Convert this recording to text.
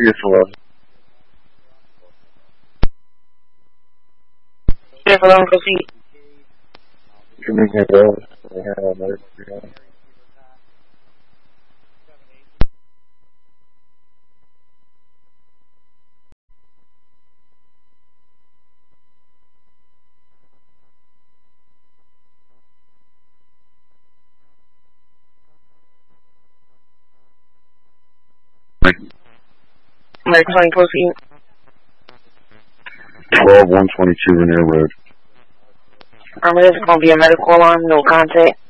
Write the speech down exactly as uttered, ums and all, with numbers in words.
Yes, hello. Yes, hello, proceed. Can you hear that? We have an emergency on. Microphone, proceed. twelve one twenty-two Rainier Road. Um, it is going to be a medical alarm, no contact.